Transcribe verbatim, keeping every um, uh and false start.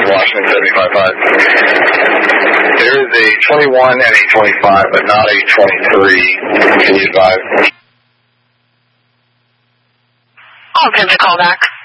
Washington seventy-five five. There is a twenty-one and a twenty-five, but not a twenty-three. Can you advise? I'll give the call back.